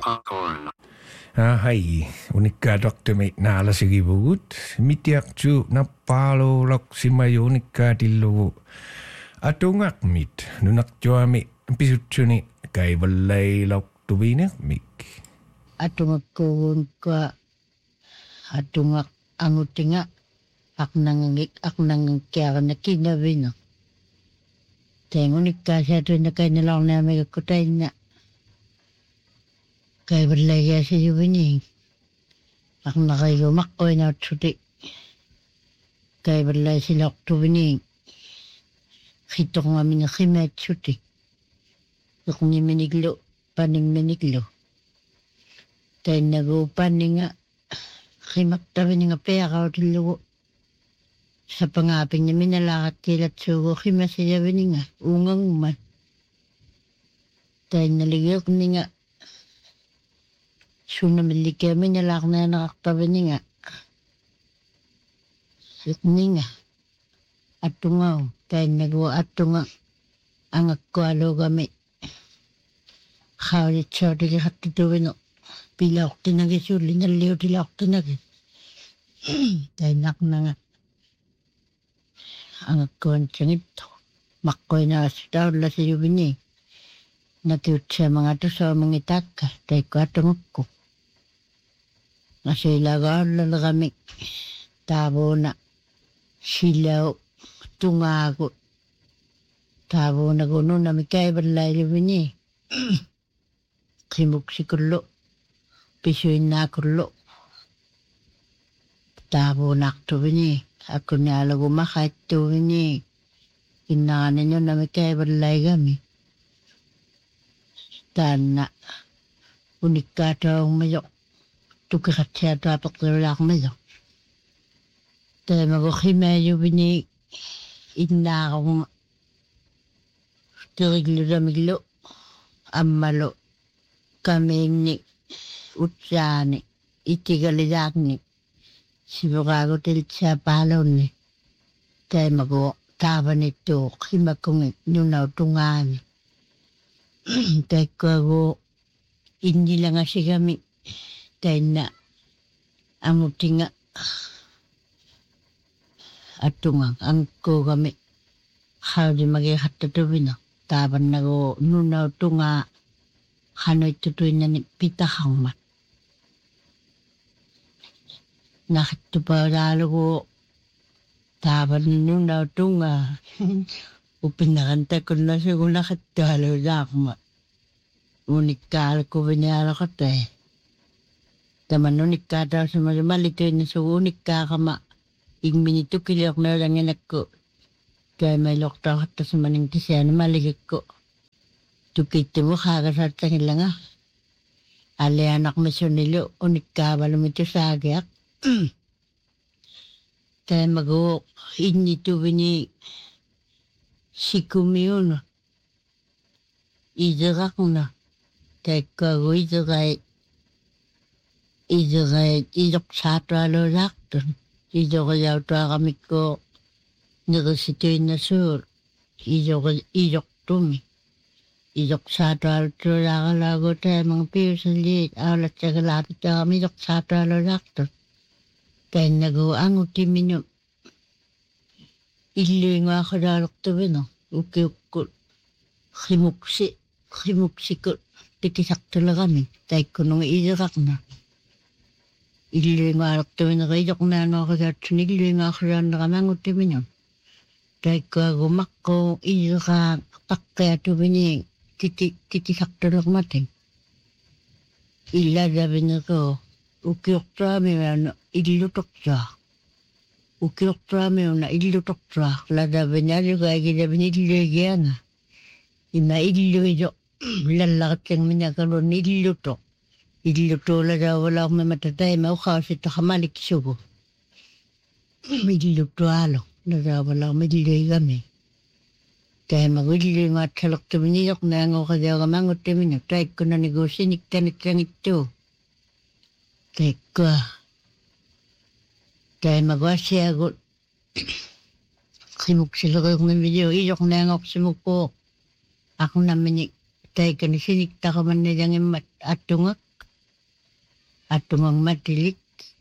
Hai, unikka doktami naalasigivugut. Mitiaktu nappalo loksimayu unikka tillugu. Atungakmit nunakjuami pisutsuni kaivallai loktuvinermik. Atungakkuun ka atungak angutinga aknangkiarana kinavina. Tengunikka siatuina kainalaornaamiga kutaina. Kaivallai asiyuvini. Aknakaigo makkoina utsuti. Kaivallai siloktuvini. Khitonga mina khimatsuti. Yukni miniglo, paning miniglo. Tainago paninga khimaktavini nga peaqautillugu. Sa pangaping na minalaqattilatsuugu khimasiyavini nga ungangman. Tainaligiyukni nga sunamillikia minalaqnaanaqartavini nga. Yukni nga atungau. Tainago atunga angakkualugami. Khawlitsautili khattutuvino. Pilaortinagi sulli nalliutilaortinagi. Tainaqnanga angakkuantsangittu. Makkoinaasutaullasiyuvini. Nakiutsaamangatusaamangitaakka taikku atungakku. Ngasilagaullalagami taavuna silau tungaagu. Taavuna gununami kaivallailuvini. Kimuksikullu. Pisuinnaakullu. Taavunaqtuvini. Akunialagu makhattuvini. Innaaninu nami kaivallaigami. Taanna unikkaataungmayo. Tukikatsiatuapaqtirulaaqmayo. Taamagu khimaayuvini innaaqunga. Tirigluramiglu. Ammalu. Kamiingni. Utsaani. Itigalidaaqni. Sivuraagu tilitsaapaalunni. Taamagu taavanittu khimakungi nunautungaani. Taikkuagu innilangasigami. Tainna angutinga atunga angkuugami. Khawlimagi khattatuvina. Taavannagu nunautunga hanuittutuinani pitahangmat. Nakhattupaalaalugu taavan nunautunga. Upinakantakunnasigu nakhattaaluulaaqma. Unikkaalakuvinialaqatai. Taman unikkaatausamalu malituinnasugu unikkaaqama. Igminitukiliornaulanginakku. Kaimailuortauqattasamaning tisiani maligakku. Tukittimu khaagasaatsangillanga. Alianaqmisunilu unikkaavalumitusaagiaq. Taimagu innituvini sikumiuna. Ideraqna. Taikkuagu iderait idoqsaatualuulaaqtun. Idoriautuaqamikku nirisituinnasuul. Idoqtumi. Idoqsaatualuttuulaaqalaagu taimang piusaliit aulatsagalaatutaaqami idoqsaatualuulaaqtun. Tainnagu angutiminu illuinguaqulaaluqtuvinu ukiukkul khimuksikul tikisaqtulegami taikkununga ideraqna. Illuingualuqtuvinu idoqnaanuaqulaatsun illuinguaqulaannerami angutiminu. Taikkuagu maqqu ideraq taqqiatuvini tikisaqtulegmatin. Illadaviniqu ukiuqtuamiuanu illutoqtuaq. Ukiuqtuamiuna illutoqtuaq. Ladavinalugaagidavini illuigianga. Ima illuido lallaqatsangminakalun illutoq. Illutuuladauvalauqmimatatai mauqausitaxamalikkisugu. Illutualu ladauvalauqmi illuigami. Taimagu illuinguatsaluqtuvini idoqnaanguqadiaugamangutiminu taikkunanigu siniktanitsangittu. Taikua. Taimagu asiagu qimuksileruugmimidiu idoqnaangoqsimukku aqnamini taikani siniktaqamannilangimmat attungak atungang matilit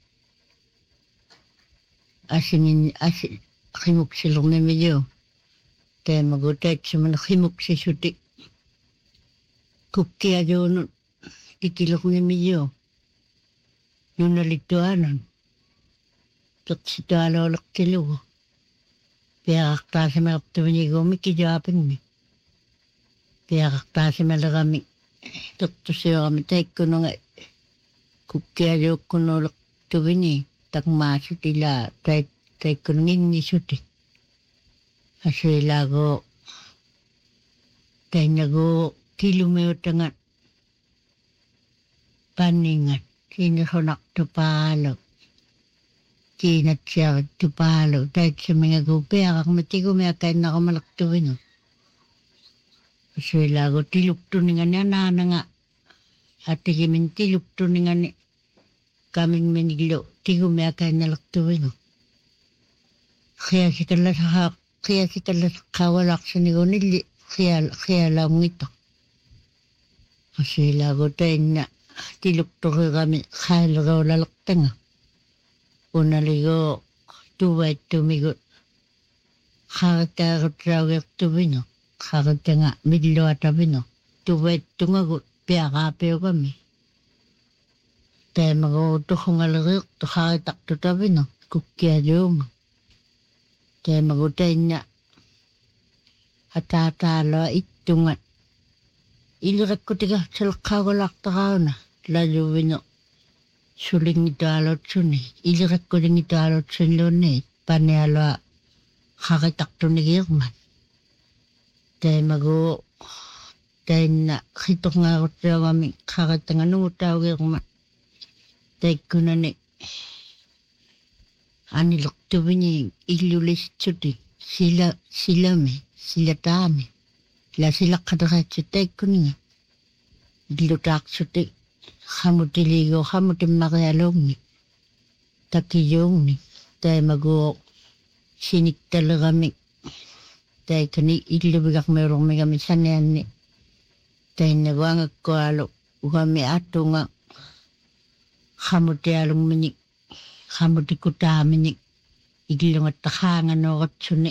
asingin khimuk silong na medyo tayo magutat sa mga khimuk si suti kukki ajo nun kikilok na medyo yun nalituanan tot sito alolak tilugo kaya kaktasa may kaptawanigo may kijapin mi kaya kaktasa may lagami tot to siya kami tayo ko nga kukki ajo kunolak tuwini tak masuk ila tai kuningin ni suti asal lago tai nago kilomeo tengah paningan sini sonak tu palo sini siya tu palo tai seminggu gupe akak mati ko may kain na kamalak tu wino asal lago tiluk tu ningan na nga ati kimin tiluk tu ningan ni kaming meniglo tigo me aka nalaktuwino kaya sikala sa kawalak sa nigo nili kaya lang ito kasi lago tayo na tilukto kami kaya raw lalaktanga unaligo tuway tumigot kakatagot raw yaktuwino kakatanga midlo atabino tuway tungagot piyakapeo kami tayo mag-uto kung alarik, tukakitak to tabi no, kukya yung. Tayo mag-utay na, atatalo ito nga. Ilirak ko tiga, salakawalak takaw na, lalo wino, suling ito alot sun eh. Ilirak ko din ito alot sun lon eh, panialo kakitak to ni Girman. Tayo tayo na, kitok nga ko tayo kami, kakitangan nung utaw Girman. Taiko na ni anilok tuwi ni ilulis chuti sila tami sila kadaka taiko niya dilutak chuti hamutiligo hamutin makialong ni takiyong ni tayo mago sinik talaga mi tayo kani ilubigak mayroong may kami sanayan ni tayo nagwangag ko alo kami ato nga kamuti along minik, kamuti kuta minik, igilong at takangan o katsuni.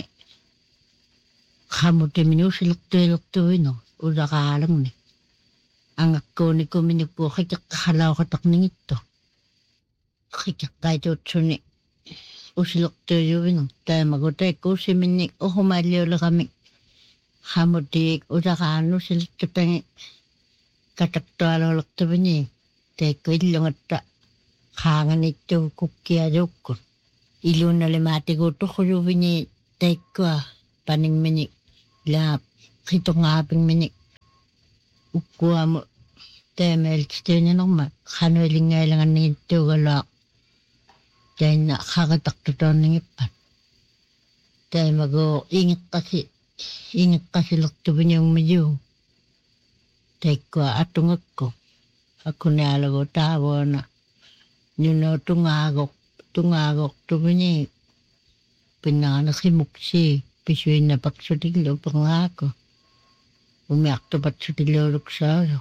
Kamuti minusilok to no, uda ka alang ni. Ang ako ni ko minik po, kikak kakalaw katak ning ito. Kikak kahit utsuni, usilok to no, tayo magutay ko si minik, o humalyo la kami. Kamuti, uda ka ano silok to tangi, katak to alolok to ni. Tayo ko ilong at kangan ito kukya jokon. Ilo na limati ko to kuyubini taikwa paning minik. La kitong ngaping minik. Ukwa mo temel kito niya naman. Kano ilingay lang nito galak. Dahil nakakatak to to ng ipan. Dahil ingat kasi lakto ba niyang medyo. Taikwa atong ako. Ako nalago tawa na. Yun na tungagok tumini. Pinanakimuk si pisuin na paksutiglo pang ako. Umiyak to patsutiglo luksayo.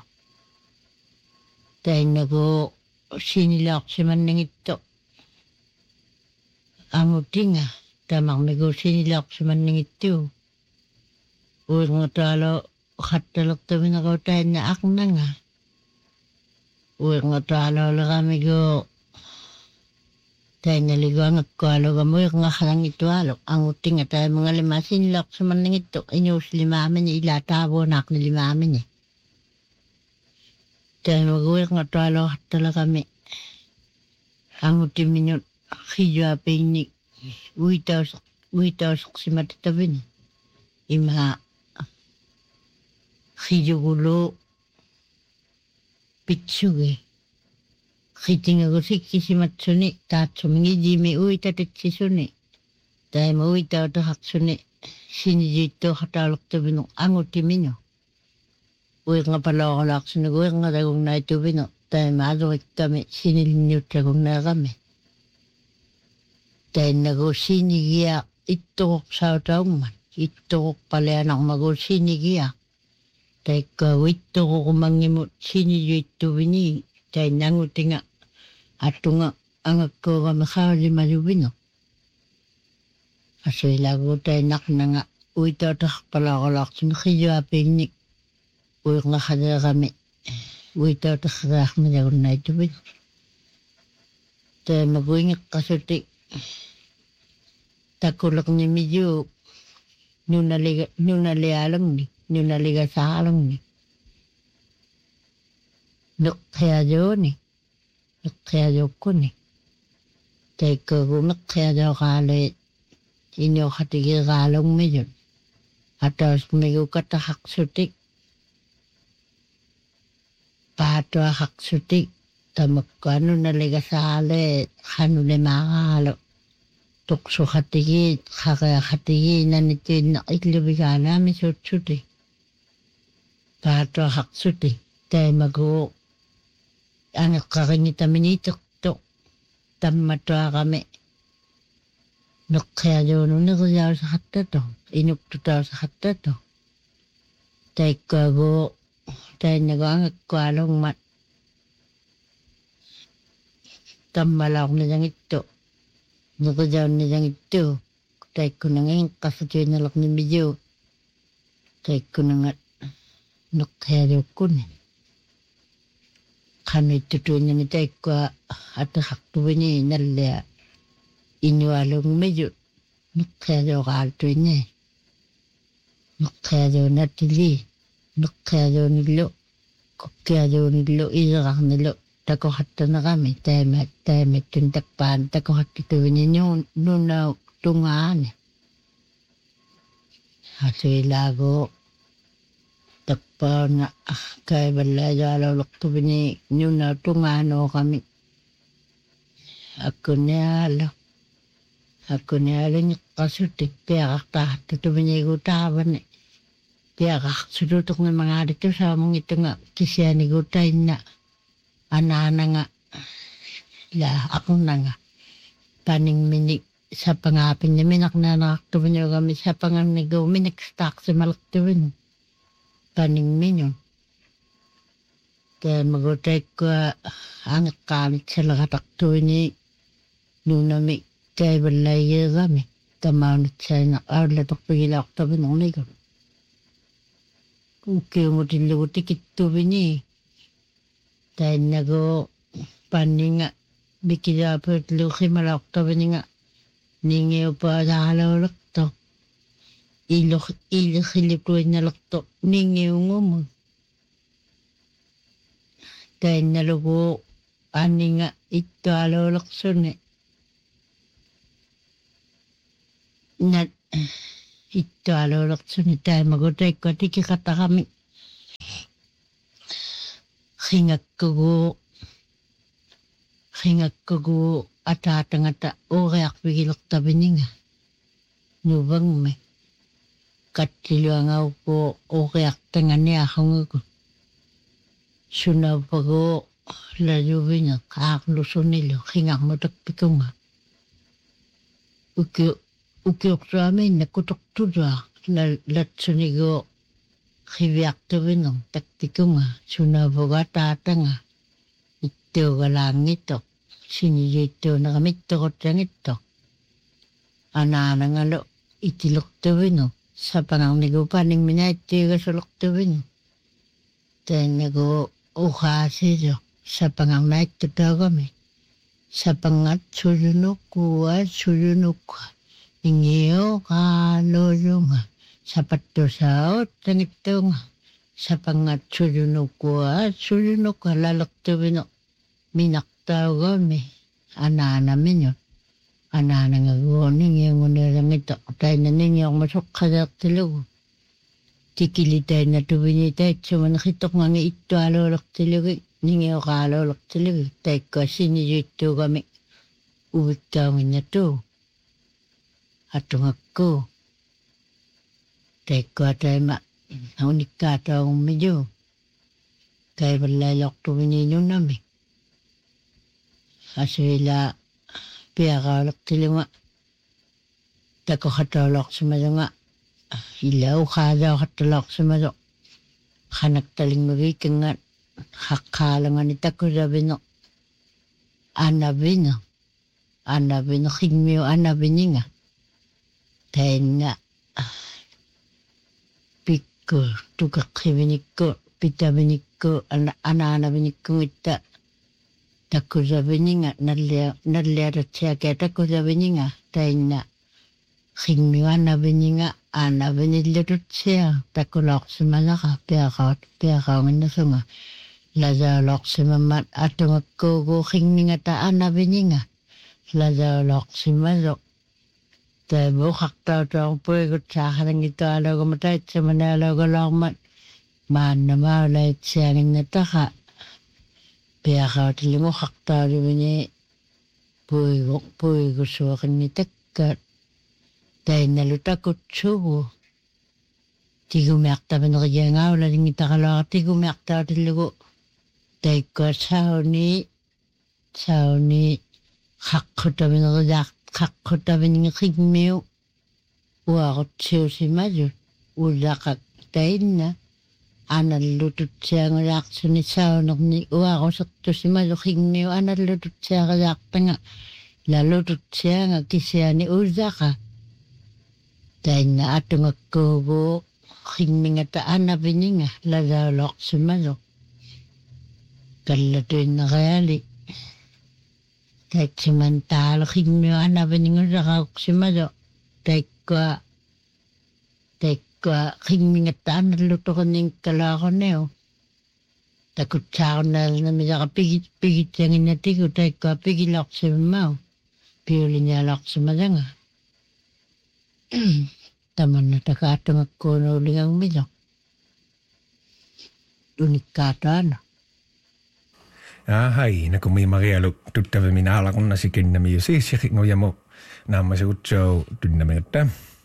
Dahil nago sinilak si maning ito. Ang utinga, tamang nago sinilak si maning ito. Uwag nga talo, katalok tabi na ko tayo na akna nga. Uwag nga talo lang kami go. Tayo naligo ang agkalo mo yung nga kalang ito alok. Ang uting nga tayo mga limasin lak sa maning ito. Inyos limamin niya ilatabo nak ni limamin niya. Tayo mag-uwag nga talo talaga kami. Ang uting minyo hijapin ni uitawsak si matitabin. Ima hijugulo pitsug eh. Kitinga ko si kisimatsuni, tatsumi jimi uitatitsisuni. Dahil mo uitaw to haksuni, sinijito katalok tabi nung anguti minyo. Uy nga pala ako laksuni, uy nga tagong na ito bino. Dahil maadawit kami, sinilinyo tagong na kami. Dahil nago sinigiya, ito kok sa taong man. Ito kok pala anak mago sinigiya. Dahil ka ito ko kumangimot, sinijito bini. Dahil nanguti nga, Atunga angakko makhauli malubino. Asuila tay naknanga uito takpalakolaksun khiyo apingnik. Uyok nga kami uito takrakmi dagun na ito bin. Tay mabuingik kasuti takulak ni medyo nunalialang ni nunaligasalang ni. Nukhayajo ni. Nukhayajo ko ni. Tay ko nukhayajo kalit. Inyo katigi kalong medyo. Atas migo katahak sutik. Pato hak sutik. Tamakano naligasale. Kanule makalo. Tukso katigi. Kaka katigi. Nanitin na iklubigana mi sutik. Pato hak sutik. Tay mago. Ang kakangita minitok to. Tamatoa kami. Nukhayajo nunagayaw sa hatta to. Inuktuta sa hatta to. Tay kago. Tay nagangak ko along mat. Tamalak na dyan ito. Nagayaw na dyan ito. Tay ko na ngayon kasatoy na lak ni medyo. Tay ko na nga. Nukhayajo ko na. Kano itutuwa niya ni tay ko at haktuwa niya nalaya. Inyualong medyo. Nukhayajo kalto niya. Nukhayajo natili. Nukhayajo nilo. Kukhayajo nilo. Irakak nilo. Tako hatta na kami. Tayo tuntakpan. Tako hatta tuwa niya nuna tungaan. Aso ilago. Takpa na kaya balaja lalak tuwa niya nuna tungaan o kami. Ako niya alo. Ako niya rin kasutik. Piakak tahat ito binigay utaban. Piakak sudutok ng mga dito sa mong ito nga. Kisya ni gutay na. Anana nga. Ako na nga. Paning minik sa pangapin niya. Minak na nakaktuwa niyo kami sa panganigaw. Minik stak sa malaktuwa niyo. Paning minyo. Kaya magutay ko ang kamit sa lakataktuwa niya. Nunami. Kaya balay kami. Tamaunit siya na latok pagilak tabi ng ligaw. Kung kayo mo tinlutik ito bini. Dahil nago paninga. Bikidapot luki malak tabi nga. Ningiyo pa dahalaw lakto. Ilok hilipluin na lakto. Ningiyo mo. Dahil nalugo aninga ito alaw lakso ne. Na ito alolak sunitay magutay ko tiki kata kami hingak kugu atatang ata oreak bigilok tabi nga nubang me katiluangaw ko oreak tangan niya akong ko sunaw pago lalubi nga kakluso nilo hingak mo takpiko nga Ukiok sa amin, nakutok tuwa. Latsunigo, kibiyak tuwin ng taktiko nga. Sunaboga tata nga. Ito ka lang ito. Sinidyo na kami ito ko tiyang ito. Anana nga lo, itilok tuwin ng. Sa panganigo pa, ning minayte ka sulok tuwin ng. Tayo nago, ukasi do. Sa panganay ito kami. Sa pangat sulunok ka. Ingiyo kalolo nga. Sapat to sa tangit to nga. Sa pangat sulunok ka lalak to bino. Minaktaw kami. Anana minyo. Anana nga guning yung unirang ito. Tayo na ninyo masok kadak tilugo. Tikilitay na to binitay. Sumanakitok nga ito alolak tilugo. Ninyo kalolak tilugo. Tayo kasi nito kami. Uwit kami na to. Atong ako. Teko atay unik ka taong medyo. Kaya balalak to mininyo namin. Asila piyakalak tilima. Tako katalak sa mga nga. Ilaw kadaw katalak sa mga. Kanak taling magiging nga. Hakalangan ita ko sabi no. anavina khigmio anavininga tainga pikku tukakhivinikku pitavinikku anavinikku itta takusavininga nalliatatsiake takusavininga tainga khigmio anavinillatutsia takulaqsimalaqa piaqaunginnasunga lazaloqsimammat atungakkuugu khigmingata anavininga lazaloqsimalu tabuqaqtautuarpuigut saaxalangitualugumataitsamanaalugulormat maannamaulaitsиагиннатаqa piaqautilinguqaqtaulivini puigusuaqinnitakkaat tainnalutakutsugu tigumiartavaneriangaulalinngitaqaluara tigumiartautillugu taikkua sauni qaqqutavineriqigmiu uarutsiusimalu ullaqak tainna anallututsiangulaartsuni saunerni uarusertusimalu qigmiu anallututsiariaartanga lalututsianga kisiani ullaqa tainna atungakkuugu qigmingata anavininga lazauloqsimalu kallatuinneriali taitsiman taalo qigmiu anaviningullaqauqsimalu taikkua qigmingata anallutoqinninkalaaqunniu takutsaarunnaalnamilaqa pigitsanginnatigu taikkua pigiloqsimau piulinialoqsimalanga tamanna takaatungakkuunuulingangmilo unikkaataana Hai, nakumi marialu tuttava minala kun nasikinnami yusiisiqinguyamu naammasugutsuau tunnamigata.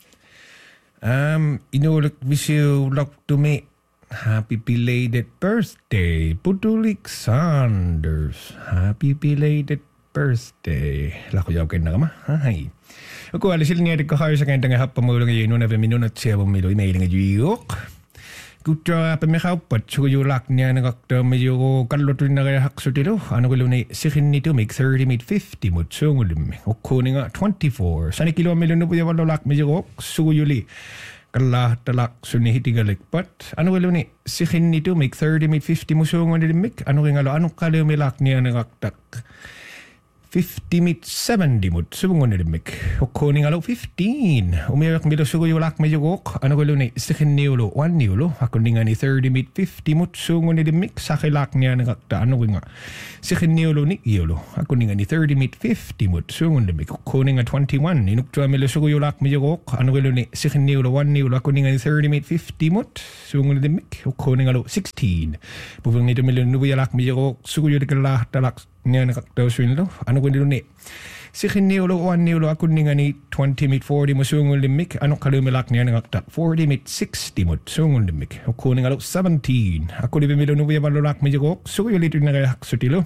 Inuuluk visiu loktumi happy belated birthday, Putulik Sanders. Happy belated birthday. Lakuyaw kennakama. Hai. Aku alisil niya dikkahayo sa kentang happamulong yun na minunat siya bumilo emailing yuk. Kutsa pamihaupat suguyulak niya nagakdamayo kallotuin na kaya haksutilo. Ano ko lunay sikinito make 30 mid 50 mutsungulim. Ukuni nga 24. Sani kilo milyon na puya walolak medyo suguyuli. Kala talak sunihitigalikpat. Ano ko lunay sikinito make 30 mid 50 mutsungulim. Ano kaya ano kalumilak niya nagakdak 50 mid 70 mutsungulim. Ukuni nga 15. Umiyak milo suguyulak medyo gok. Ano ko lunay sikinilo 1 niulo. Ako nga ni 30 mid 50 mutsungulim. Sakilak niya nagakda. Ano ko nga sikinilo ni iulo. Ako nga ni 30 mid 50 mutsungulim. Ukuni nga 21. Inuktua milo suguyulak medyo gok. Ano ko lunay sikinilo 1 niulo. Ako nga ni 30 mid 50 mutsungulim. Ukuni nga 16. Pupang nito milo nubuyalak medyo gok. Suguyulik talak niya nakaktauswin lo. Ano ko nilo ni sikinilo 1 niulo. Ako nga ni 20 mid 40 mutsungulim. Ano kalumilak niya nakakta 40 mid 60 mutsungulim. Ukuni nga 17. Ako nito milo nubuyabalolak medyo gok. Suguyulit na kaya haksutilo.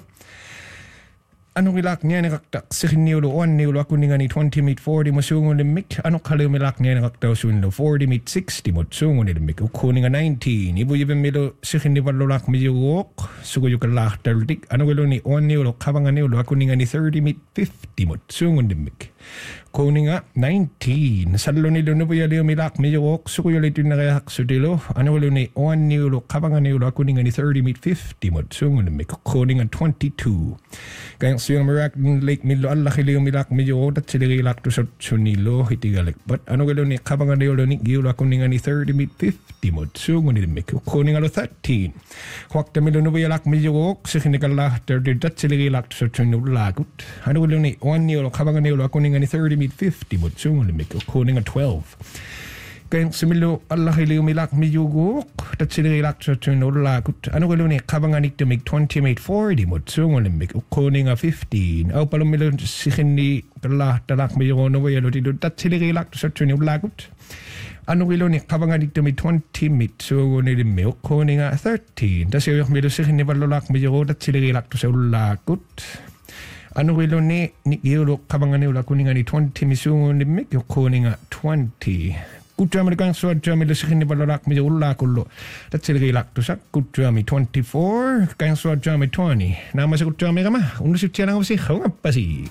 Ano kilak niya nakaktak sikinilo 1 niulo. Ako nga ni 20 mid 40 mutsungulim. Ano kalumilak niya nakaktauswin lo 40 mid 60 mutsungulim. Ukuni nga 19. Ibu milo sikinibalolak medyo gok. Suguyukalak taltik. Ano kilo ni 1 niulo kabangan niulo. Ako nga ni 30 mid 50 mutsungulim. Kuni nga 19. Salo nilo nubuyali umilak medyo gok. Suguyulit na kaya haksutilo. Ano kilo ni 1 niulo kabangan niulo. Ako nga ni 30 mid 50 mutsungulim. Kuni nga 22. Kaya siyang marak lake milo Allah kili umilak medyo gok. At sililak to sa sunilo hitigalik. But ano kilo ni kabangan niulo ni giulo. Ako nga ni 30 mid 50 mutsungulim. Kuni nga 13. Wakta milo nubuyalak medyo gok. Sikinikala 30 at sililak to sa sunilo lagut. Ano kilo ni 1 niulo kabangan niulo. Ako nga ni 30 mid 50 mutsungulim. Kuni nga 12. Kaya sumilo Allah kili umilak medyo gok. At sililak to sa sunilo lagut. Ano kilo ni kabangan ito mig 20 mid 40 mutsungulim. Kuni nga 15. Aw palumilo sikini kala talak medyo gok nubuyalo dito. At sililak to sa sunilo lagut. Ano kilo ni kabangan ito may 20 mutsungulim. Kuni nga 13. Tas yung milo sikini balolak medyo gok. At sililak to sa lagut. Ano kilo ni giulo kabangan niulo. Kuni nga ni 20 mutsungulim. Kuni nga 20. Kutsuami kansuadsuami lasikin balolak mi ullakullu. Tatsilgi laktusak kutsuami 24 kansuadsuami 20. Nama sa kutsuami kama. Unusutsia lang si hungapasi.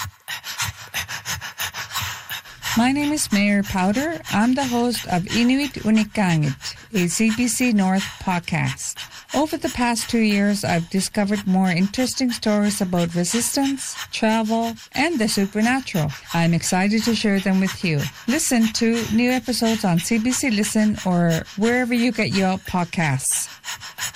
My name is Mayor Powder. I'm the host of Inuit Unikangit, a CBC North podcast. Over the past 2 years, I've discovered more interesting stories about resistance, travel, and the supernatural. I'm excited to share them with you. Listen to new episodes on CBC Listen or wherever you get your podcasts.